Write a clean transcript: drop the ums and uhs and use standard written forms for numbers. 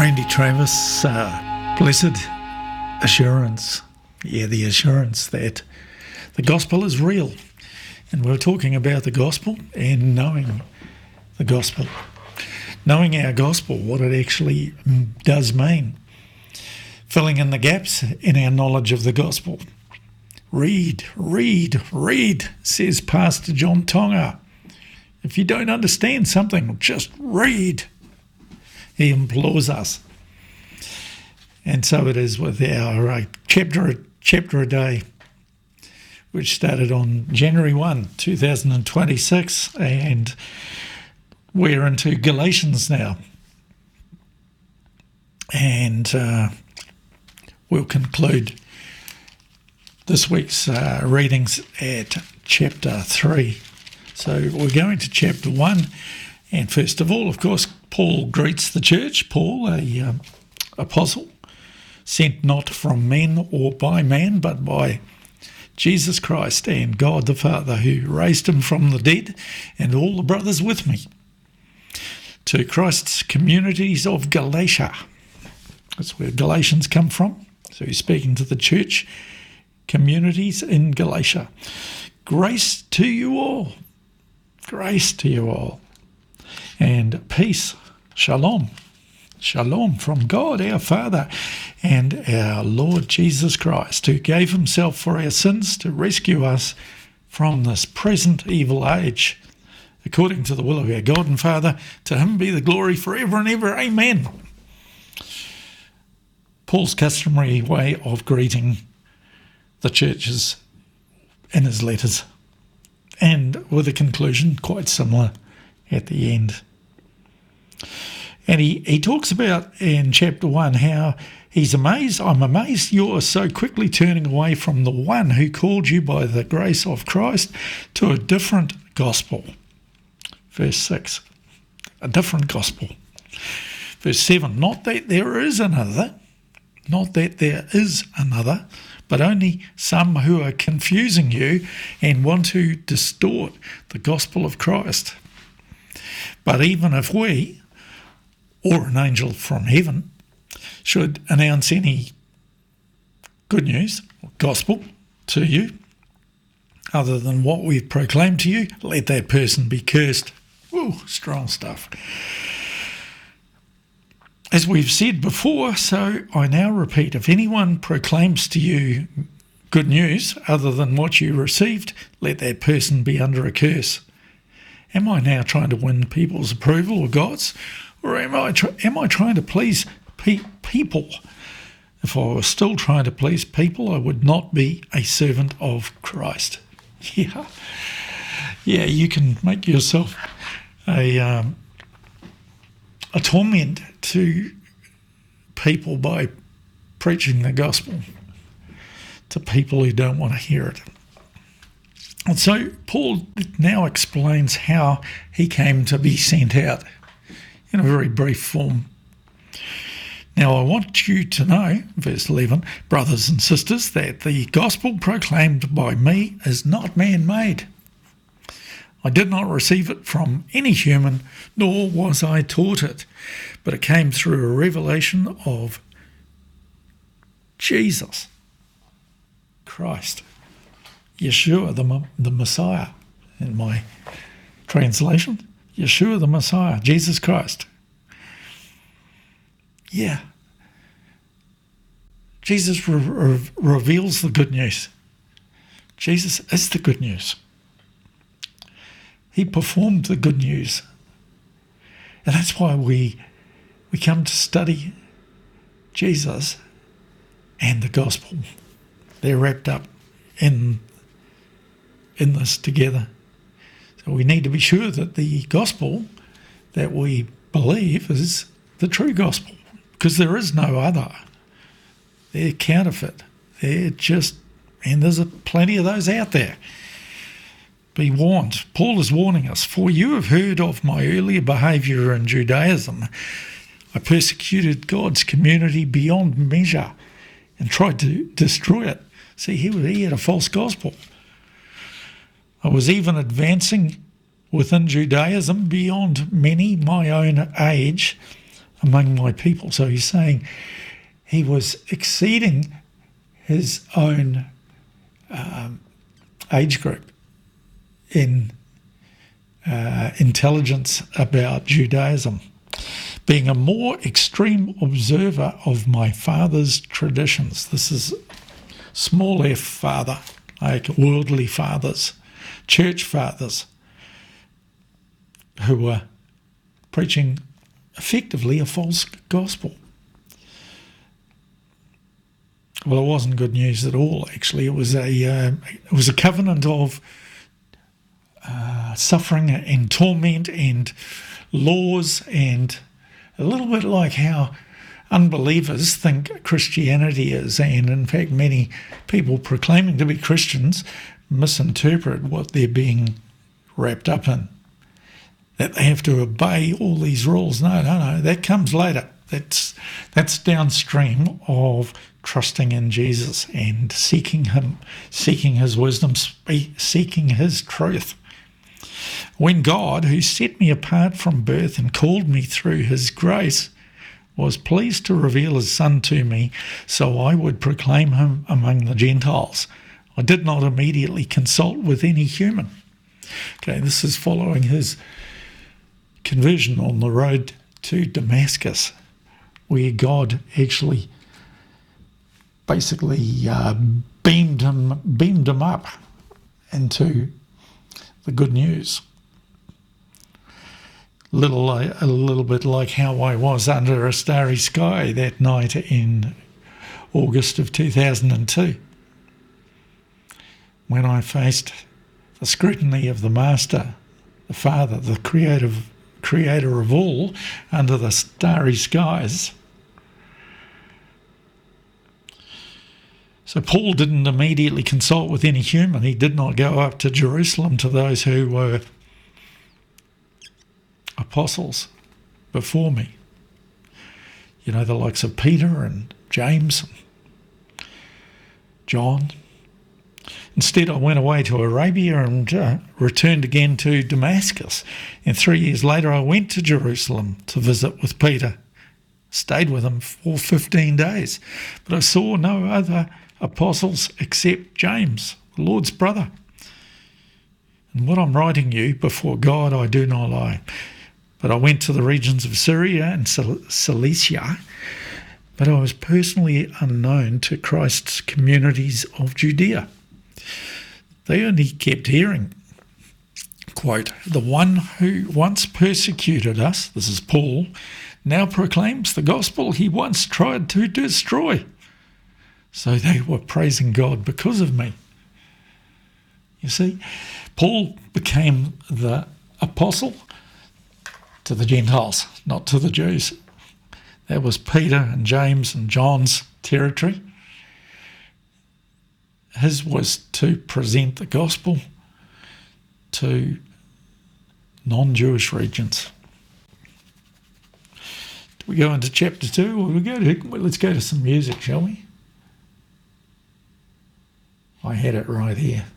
Randy Travis, blessed assurance. Yeah, the assurance that the gospel is real. And we're talking about the gospel and knowing the gospel. Knowing our gospel, what it actually does mean. Filling in the gaps in our knowledge of the gospel. Read, says Pastor John Tonga. If you don't understand something, just read. He implores us. And so it is with our chapter a day, which started on January 1, 2026, and we're into Galatians now. And we'll conclude this week's readings at chapter 3. So we're going to chapter 1, and first of all, of course, Paul greets the church. Paul, a apostle, sent not from men or by man, but by Jesus Christ and God the Father, who raised him from the dead, and all the brothers with me, to Christ's communities of Galatia. That's where Galatians come from. So he's speaking to the church communities in Galatia. Grace to you all. Grace to you all. And peace. Shalom. Shalom from God our Father and our Lord Jesus Christ, who gave himself for our sins to rescue us from this present evil age, according to the will of our God and Father. To him be the glory forever and ever. Amen. Paul's customary way of greeting the churches in his letters, and with a conclusion quite similar at the end. And he talks about in chapter 1 how he's amazed. I'm amazed you're so quickly turning away from the one who called you by the grace of Christ to a different gospel. Verse 6, a different gospel. Verse 7, not that there is another, but only some who are confusing you and want to distort the gospel of Christ. But even if we, or an angel from heaven, should announce any good news, or gospel, to you, other than what we've proclaimed to you, let that person be cursed. Woo, strong stuff. As we've said before, so I now repeat, if anyone proclaims to you good news other than what you received, let that person be under a curse. Am I now trying to win people's approval or God's? Or am I trying to please people? If I was still trying to please people, I would not be a servant of Christ. Yeah, you can make yourself a torment to people by preaching the gospel to people who don't want to hear it. And so Paul now explains how he came to be sent out in a very brief form. Now I want you to know, verse 11, brothers and sisters, that the gospel proclaimed by me is not man-made. I did not receive it from any human, nor was I taught it, but it came through a revelation of Jesus Christ, Yeshua, the Messiah, in my translation. Yeshua the Messiah, Jesus Christ. Yeah. Jesus reveals the good news. Jesus is the good news. He performed the good news. And that's why we come to study Jesus and the gospel. They're wrapped up in this together. So we need to be sure that the gospel that we believe is the true gospel, because there is no other. They're counterfeit. And there's plenty of those out there. Be warned. Paul is warning us, for you have heard of my earlier behaviour in Judaism. I persecuted God's community beyond measure and tried to destroy it. See, he had a false gospel. I was even advancing within Judaism beyond many my own age among my people. So he's saying he was exceeding his own age group in intelligence about Judaism, being a more extreme observer of my father's traditions. This is small f father, like worldly fathers, church fathers, who were preaching effectively a false gospel. Well, it wasn't good news at all. Actually, it was a covenant of suffering and torment and laws, and a little bit like how unbelievers think Christianity is, and in fact many people proclaiming to be Christians misinterpret what they're being wrapped up in, that they have to obey all these rules. No, that comes later. That's downstream of trusting in Jesus and seeking him, seeking his wisdom, seeking his truth. When God, who set me apart from birth and called me through his grace, was pleased to reveal his Son to me so I would proclaim him among the Gentiles, I did not immediately consult with any human. Okay, this is following his conversion on the road to Damascus, where God actually basically beamed him up into the good news. A little bit like how I was under a starry sky that night in August of 2002, when I faced the scrutiny of the Master, the Father, the creator of all, under the starry skies. So Paul didn't immediately consult with any human. He did not go up to Jerusalem to those who were apostles before me. You know, the likes of Peter and James and John. Instead, I went away to Arabia and returned again to Damascus. And 3 years later, I went to Jerusalem to visit with Peter. Stayed with him for 15 days. But I saw no other apostles except James, the Lord's brother. And what I'm writing you, before God I do not lie. But I went to the regions of Syria and Cilicia, but I was personally unknown to Christ's communities of Judea. They only kept hearing, quote, the one who once persecuted us, this is Paul, now proclaims the gospel he once tried to destroy. So they were praising God because of me. You see, Paul became the apostle to the Gentiles, not to the Jews. That was Peter and James and John's territory. His was to present the gospel to non-Jewish regions. Do we go into chapter 2, or let's go to some music, shall we? I had it right here.